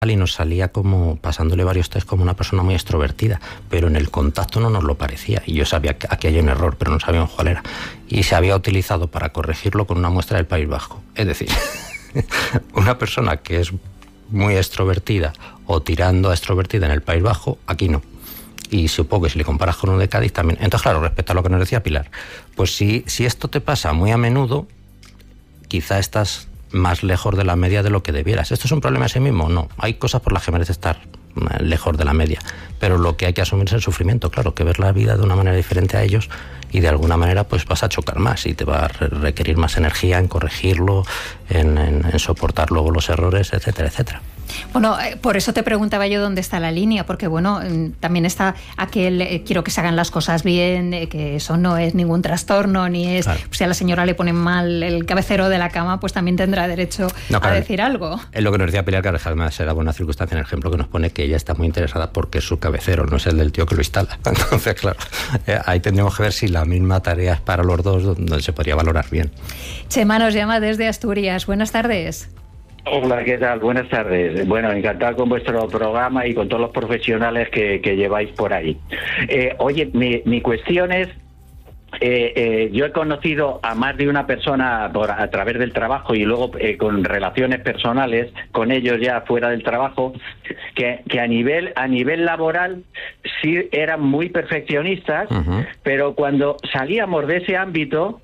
y nos salía como, pasándole varios test, como una persona muy extrovertida, pero en el contacto no nos lo parecía, y yo sabía que aquí hay un error, pero no sabíamos cuál era, y se había utilizado para corregirlo con una muestra del País Vasco. Es decir, una persona que es muy extrovertida o tirando a extrovertida en el País Vasco, aquí no. Y supongo que si le comparas con uno de Cádiz también. Entonces, claro, respecto a lo que nos decía Pilar, pues si esto te pasa muy a menudo, quizá estás más lejos de la media de lo que debieras. ¿Esto es un problema en sí mismo? No. Hay cosas por las que merece estar lejos de la media. Pero lo que hay que asumir es el sufrimiento. Claro, que ver la vida de una manera diferente a ellos, y de alguna manera pues vas a chocar más y te va a requerir más energía en corregirlo, en soportar luego los errores, etcétera, etcétera. Bueno, por eso te preguntaba yo dónde está la línea, porque bueno, también está aquel quiero que se hagan las cosas bien, que eso no es ningún trastorno, ni es, claro. Si a la señora le ponen mal el cabecero de la cama, pues también tendrá derecho a decir algo. Es lo que nos decía Pilar, que además era buena circunstancia en el ejemplo que nos pone, que ella está muy interesada porque es su cabecero, no es el del tío que lo instala. Entonces, claro, ahí tendríamos que ver si la misma tarea es para los dos, donde se podría valorar bien. Chema nos llama desde Asturias. Buenas tardes. Hola, ¿qué tal? Buenas tardes. Bueno, encantado con vuestro programa y con todos los profesionales que lleváis por ahí. Oye, mi cuestión es, yo he conocido a más de una persona a través del trabajo y luego con relaciones personales con ellos ya fuera del trabajo, que a nivel laboral sí eran muy perfeccionistas, pero cuando salíamos de ese ámbito,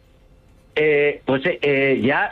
ya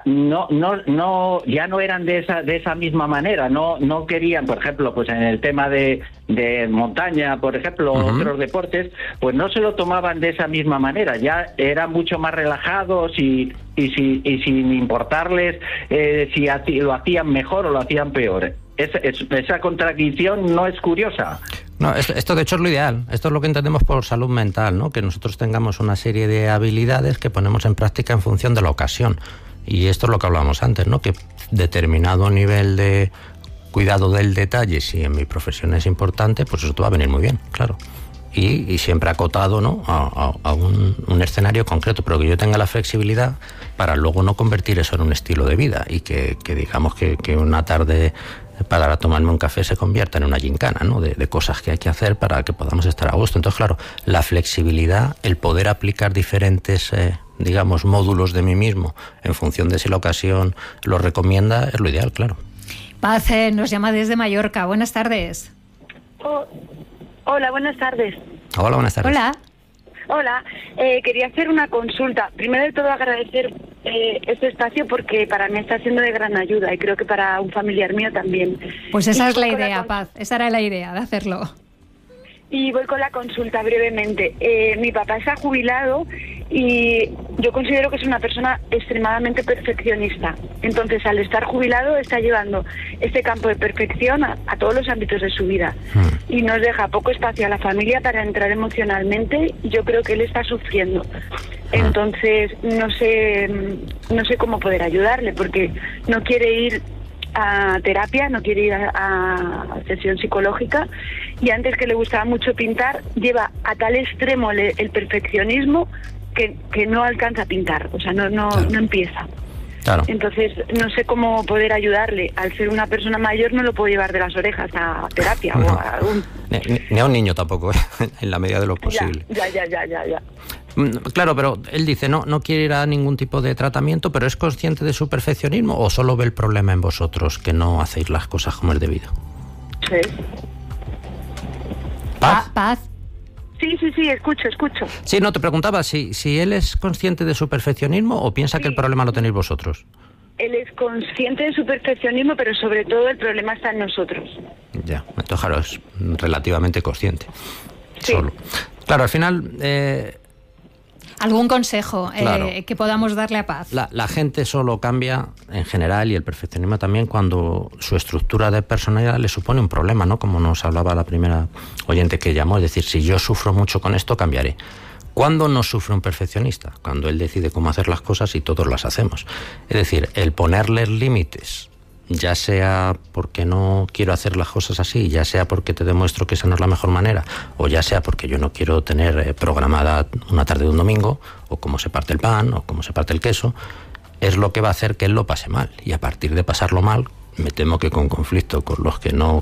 no eran de esa misma manera, no querían, por ejemplo, pues en el tema de montaña, por ejemplo, otros deportes, pues no se lo tomaban de esa misma manera, ya eran mucho más relajados y sin importarles si lo hacían mejor o lo hacían peor. Esa contradicción no es curiosa. No, esto de hecho es lo ideal. Esto es lo que entendemos por salud mental, ¿no? Que nosotros tengamos una serie de habilidades que ponemos en práctica en función de la ocasión. Y esto es lo que hablábamos antes, ¿no? Que determinado nivel de cuidado del detalle, si en mi profesión es importante, pues eso te va a venir muy bien, claro. Y siempre acotado, ¿no? a un escenario concreto, pero que yo tenga la flexibilidad para luego no convertir eso en un estilo de vida y que digamos que una tarde para tomarme un café se convierta en una gincana, ¿no? De cosas que hay que hacer para que podamos estar a gusto. Entonces, claro, la flexibilidad, el poder aplicar diferentes, digamos, módulos de mí mismo en función de si la ocasión lo recomienda, es lo ideal, claro. Paz nos llama desde Mallorca. Buenas tardes. Hola, buenas tardes. Hola, buenas tardes. Hola, quería hacer una consulta. Primero de todo agradecer este espacio porque para mí está siendo de gran ayuda y creo que para un familiar mío también. Pues esa es la idea, Paz, esa era la idea de hacerlo. Y voy con la consulta brevemente. Mi papá está jubilado y yo considero que es una persona extremadamente perfeccionista. Entonces, al estar jubilado, está llevando este campo de perfección a todos los ámbitos de su vida. Y nos deja poco espacio a la familia para entrar emocionalmente. Yo creo que él está sufriendo. Entonces, no sé cómo poder ayudarle, porque no quiere ir a terapia, no quiere ir a sesión psicológica, y antes, que le gustaba mucho pintar, lleva a tal extremo el perfeccionismo que no alcanza a pintar, o sea, no empieza. Claro. Entonces, no sé cómo poder ayudarle. Al ser una persona mayor no lo puedo llevar de las orejas a terapia o a algún... Ni a un niño tampoco, en la medida de lo posible. Ya. Claro, pero él dice, no quiere ir a ningún tipo de tratamiento, pero ¿es consciente de su perfeccionismo o solo ve el problema en vosotros, que no hacéis las cosas como es debido? Sí. Paz. Sí, escucho. Sí, no, te preguntaba si él es consciente de su perfeccionismo o piensa que el problema lo tenéis vosotros. Él es consciente de su perfeccionismo, pero sobre todo el problema está en nosotros. Ya, entonces claro, es relativamente consciente. Sí. Solo. Claro, al final... ¿Algún consejo claro, que podamos darle a Paz? La gente solo cambia en general, y el perfeccionismo también, cuando su estructura de personalidad le supone un problema, ¿no? Como nos hablaba la primera oyente que llamó, es decir, si yo sufro mucho con esto, cambiaré. ¿Cuándo no sufre un perfeccionista? Cuando él decide cómo hacer las cosas y todos las hacemos. Es decir, el ponerles límites, ya sea porque no quiero hacer las cosas así, ya sea porque te demuestro que esa no es la mejor manera, o ya sea porque yo no quiero tener programada una tarde de un domingo, o cómo se parte el pan, o cómo se parte el queso, es lo que va a hacer que él lo pase mal. Y a partir de pasarlo mal, me temo que con conflicto con los que no